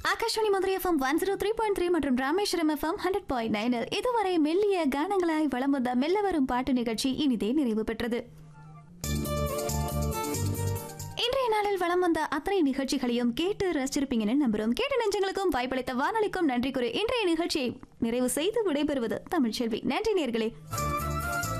Akashvani Madurai FM 103.3 மற்றும் Rameswaram FM 100.9 இதுவரை மெல்லிய கானங்களாய் வலம் வந்த மெல்ல வரும் பாட்டு நிகழ்ச்சி இனிதே நிறைவு பெற்றது. இன்றைய நாளில் வலம் வந்த அத்தனை நிகழ்ச்சிகளையும் கேட்டு ரசிச்சிருப்பீங்கன்னு நம்புறோம். கேட்ட நெஞ்சங்களுக்கும் வாய்ப்பளித்த வானொலிக்கும் நன்றி கூறி இன்றைய நிகழ்ச்சியை நிறைவு செய்து விடைபெறுவது தமிழ்ச்செல்வி. நன்றி நேயர்களே.